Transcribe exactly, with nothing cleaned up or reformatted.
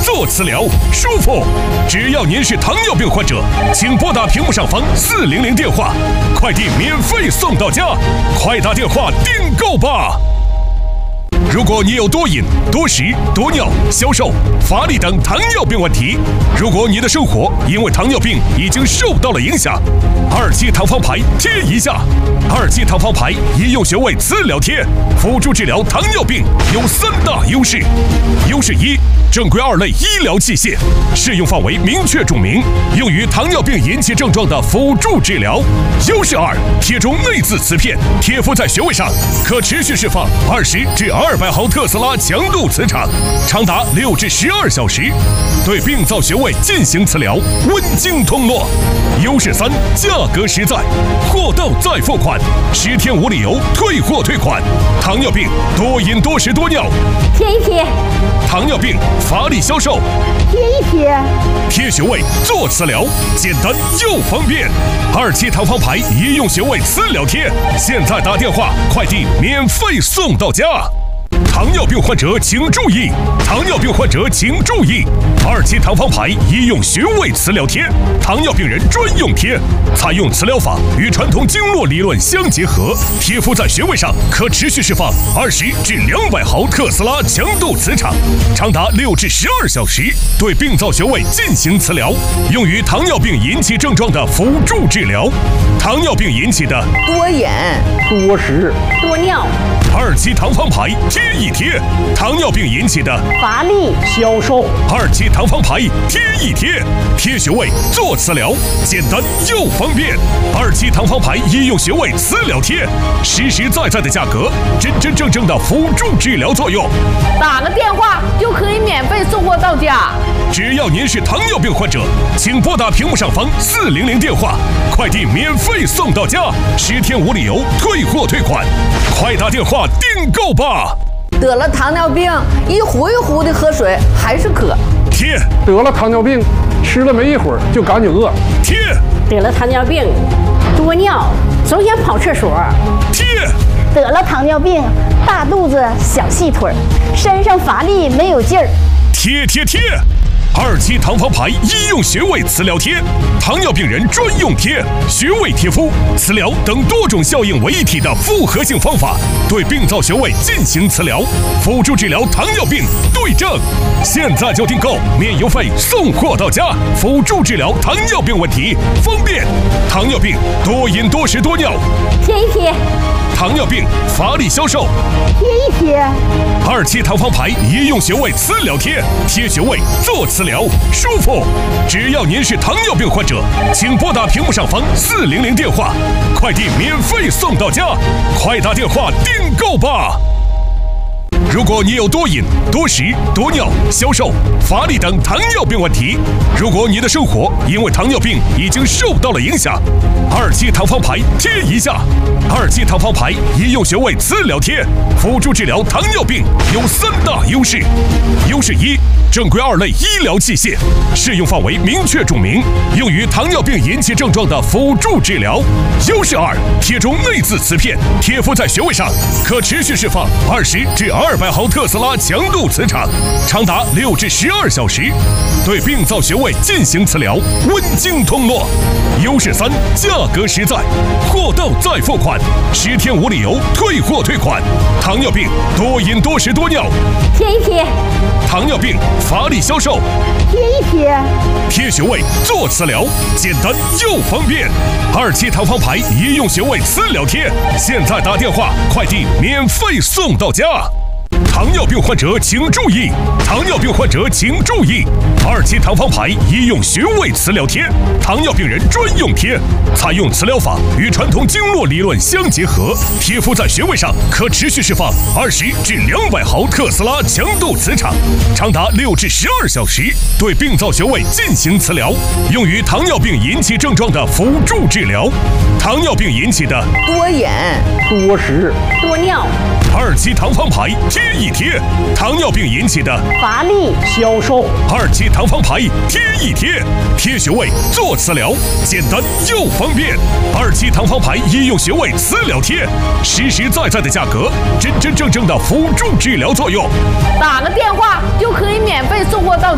做磁疗，舒服。只要您是糖尿病患者，请拨打屏幕上方四零零电话，快递免费送到家，快打电话订购吧。如果你有多饮、多食、多尿、消瘦、乏力等糖尿病问题，如果你的生活因为糖尿病已经受到了影响，二期糖方牌贴一下。二期糖方牌医用穴位磁疗贴，辅助治疗糖尿病有三大优势。优势一，正规二类医疗器械，适用范围明确注明，用于糖尿病引起症状的辅助治疗。优势二，贴中内眦磁片，贴敷在穴位上，可持续释放二十至二百毫特斯拉强度磁场，长达六至十二小时，对病灶穴位进行磁疗，温经通络。优势三，价格实在，货到再付款，十天无理由退货退款。糖尿病多饮多食多尿， 贴一贴。 糖尿病乏力消瘦， 贴一贴。 贴穴位做磁疗，简单又方便。二期糖方牌医用穴位磁疗贴，现在打电话，快递免费送到家。糖尿病患者请注意！糖尿病患者请注意！二期糖方牌医用穴位磁疗贴，糖尿病人专用贴，采用磁疗法与传统经络理论相结合，贴敷在穴位上，可持续释放二十至两百毫特斯拉强度磁场，长达六至十二小时，对病灶穴位进行磁疗，用于糖尿病引起症状的辅助治疗。糖尿病引起的多饮、 多食、 多尿。 二期糖方牌贴一贴，糖尿病引起的乏力、 消瘦。 二期糖方牌贴一贴，贴穴位做磁疗，简单又方便。二期糖方牌医用穴位磁疗贴，实实在在的价格，真真正正的辅助治疗作用。 打个电话就可以免费送货到家。 只要您是糖尿病患者，请拨打屏幕上方四零零电话，快递免费送到家，十天无理由退货退款，快打电话订购吧。 得了糖尿病，一壶一壶的喝水还是渴。 贴。 得了糖尿病，吃了没一会儿就赶紧饿。 贴。 得了糖尿病，多尿，总想跑厕所。 贴。 得了糖尿病，大肚子小细腿，身上乏力没有劲儿。 贴贴贴。二期糖方牌医用穴位磁疗贴，糖尿病人专用贴，穴位贴敷、磁疗等多种效应为一体的复合性方法，对病灶穴位进行磁疗，辅助治疗糖尿病对症。现在就订购，免邮费送货到家，辅助治疗糖尿病问题，方便。糖尿病多饮多食多尿， 贴一贴。 糖尿病乏力消瘦， 贴一贴。 二期糖方牌医用穴位磁疗贴，贴穴位做磁疗，舒服。只要您是糖尿病患者，请拨打屏幕上方四零零电话，快递免费送到家，快打电话订购吧。如果你有多饮、多食、多尿、消瘦、乏力等糖尿病问题，如果你的生活因为糖尿病已经受到了影响，二期糖方牌贴一下。二期糖方牌医用穴位磁疗贴，辅助治疗糖尿病有三大优势。优势一，正规二类医疗器械，适用范围明确注明，用于糖尿病引起症状的辅助治疗。优势二，贴中内眦磁片，贴敷在穴位上，可持续释放二十至二百毫特斯拉强度磁场，长达六至十二小时，对病灶穴位进行磁疗，温经通络。优势三，价格实在，货到再付款，十天无理由退货退款。糖尿病多饮多食多尿， 贴一贴。 糖尿病乏力消瘦， 贴一贴。 贴穴位做磁疗，简单又方便。二期糖方牌医用穴位磁疗贴，现在打电话，快递免费送到家。糖尿病患者请注意！糖尿病患者请注意！二期糖方牌医用穴位磁疗贴，糖尿病人专用贴，采用磁疗法与传统经络理论相结合，贴敷在穴位上，可持续释放二十至两百毫特斯拉强度磁场，长达六至十二小时，对病灶穴位进行磁疗，用于糖尿病引起症状的辅助治疗。糖尿病引起的多饮、 多食、 多尿。 二期糖方牌贴一贴，糖尿病引起的乏力、 消瘦。 二期糖方牌贴一贴，贴穴位做磁疗，简单又方便。二期糖方牌医用穴位磁疗贴，实实在在的价格，真真正正的辅助治疗作用。 打个电话就可以免费送货到